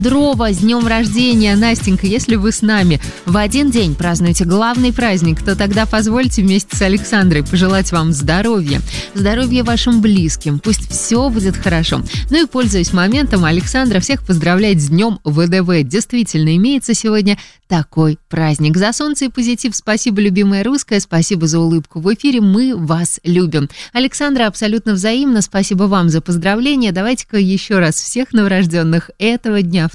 Дрова, с днем рождения, Настенька, если вы с нами в один день празднуете главный праздник, то тогда позвольте вместе с Александрой пожелать вам здоровья, здоровья вашим близким, пусть все будет хорошо. Ну и, пользуясь моментом, Александра всех поздравляет с днем ВДВ. Действительно, имеется сегодня такой праздник. За солнце и позитив спасибо, любимая русская, спасибо за улыбку в эфире, мы вас любим. Александра, абсолютно взаимно, спасибо вам за поздравления. Давайте-ка еще раз всех новорожденных этого дня,